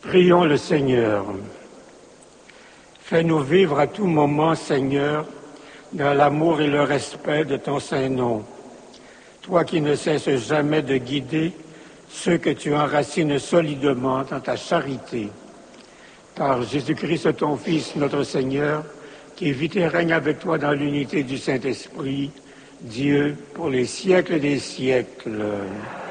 Prions le Seigneur. Fais-nous vivre à tout moment, Seigneur, dans l'amour et le respect de ton saint nom. Toi qui ne cesses jamais de guider ceux que tu enracines solidement dans ta charité. Par Jésus-Christ, ton Fils, notre Seigneur, qui vit et règne avec toi dans l'unité du Saint-Esprit, Dieu, pour les siècles des siècles.